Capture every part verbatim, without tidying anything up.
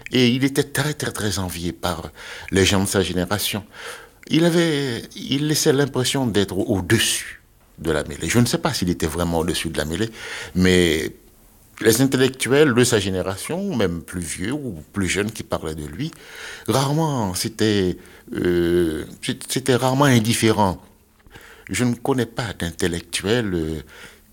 Et il était très, très, très envié par les gens de sa génération. Il avait, il laissait l'impression d'être au-dessus de la mêlée. Je ne sais pas s'il était vraiment au-dessus de la mêlée, mais les intellectuels de sa génération, même plus vieux ou plus jeunes qui parlaient de lui, rarement, c'était, euh, c'était rarement indifférent. Je ne connais pas d'intellectuel euh,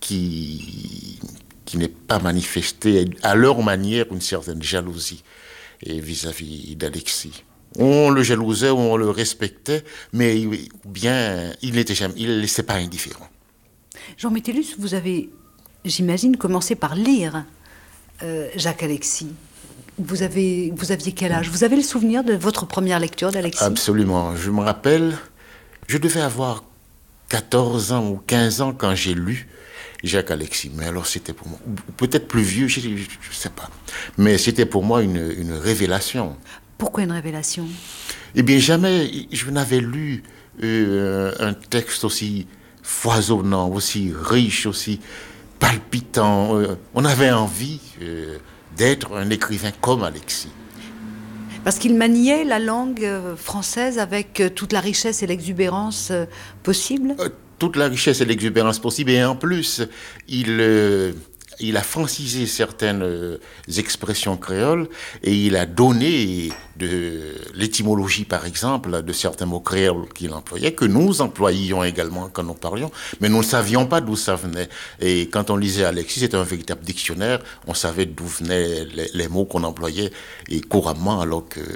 qui, qui n'ait pas manifesté à leur manière une certaine jalousie et vis-à-vis d'Alexis. On le jalousait ou on le respectait, mais il- bien, il n'était jamais, il ne laissait pas indifférent. Jean Métellus, vous avez, j'imagine, commencé par lire euh, Jacques Alexis. Vous, avez, vous aviez quel âge? Vous avez le souvenir de votre première lecture d'Alexis? Absolument. Je me rappelle, je devais avoir quatorze ans ou quinze ans quand j'ai lu Jacques Alexis. Mais alors c'était pour moi, ou peut-être plus vieux, je ne sais pas. Mais c'était pour moi une, une révélation. Pourquoi une révélation? Eh bien, jamais je n'avais lu euh, un texte aussi foisonnant, aussi riche, aussi palpitant. Euh, on avait envie euh, d'être un écrivain comme Alexis. Parce qu'il maniait la langue euh, française avec euh, toute la richesse et l'exubérance euh, possible. Euh, toute la richesse et l'exubérance possible, et en plus, il, euh, il a francisé certaines euh, expressions créoles et il a donné de l'étymologie, par exemple, de certains mots créoles qu'il employait, que nous employions également quand nous parlions, mais nous ne savions pas d'où ça venait. Et quand on lisait Alexis, c'était un véritable dictionnaire, on savait d'où venaient les, les mots qu'on employait et couramment, alors que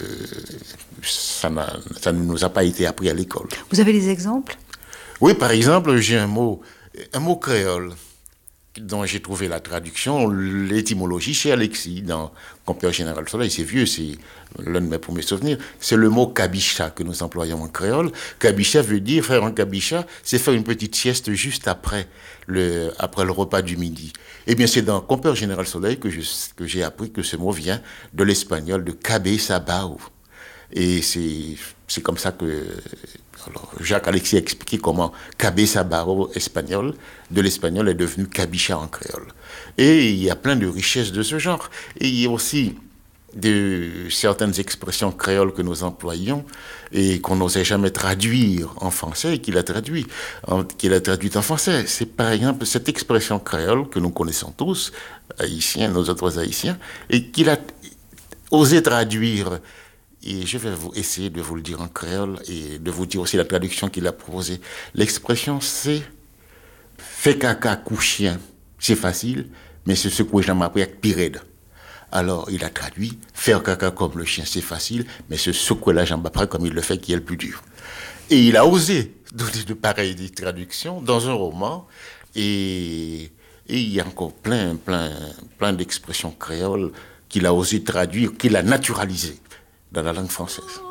ça, n'a, ça ne nous a pas été appris à l'école. Vous avez des exemples? Oui, par exemple, j'ai un mot, un mot créole dont j'ai trouvé la traduction, l'étymologie chez Alexis, dans Compère Général Soleil. C'est vieux, c'est l'un de mes premiers souvenirs. C'est le mot kabicha que nous employons en créole. Kabicha veut dire, faire un kabicha, c'est faire une petite sieste juste après le, après le repas du midi. Eh bien, c'est dans Compère Général Soleil que, je, que j'ai appris que ce mot vient de l'espagnol de cabe sabao. Et c'est, c'est comme ça que alors, Jacques Alexis a expliqué comment cabeza barro espagnol, de l'espagnol est devenu cabicha en créole. Et il y a plein de richesses de ce genre. Et il y a aussi de certaines expressions créoles que nous employions et qu'on n'osait jamais traduire en français et qu'il a traduit, en, qu'il a traduit en français. C'est par exemple cette expression créole que nous connaissons tous, haïtiens, nos autres haïtiens, et qu'il a osé traduire. Et je vais vous essayer de vous le dire en créole et de vous dire aussi la traduction qu'il a proposée. L'expression, c'est « fait caca couchien ». C'est facile, mais c'est ce que j'aime appris avec pirède. Alors, il a traduit « faire caca comme le chien », c'est facile, mais c'est ce que la jambe après comme il le fait qui est le plus dur. Et il a osé donner de pareilles traductions dans un roman. Et, et il y a encore plein, plein, plein d'expressions créoles qu'il a osé traduire, qu'il a naturalisées dans la langue française.